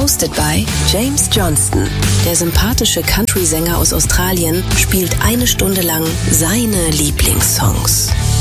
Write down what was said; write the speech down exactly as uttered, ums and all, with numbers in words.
Hosted by James Johnston. Der sympathische Country-Sänger aus Australien spielt eine Stunde lang seine Lieblingssongs.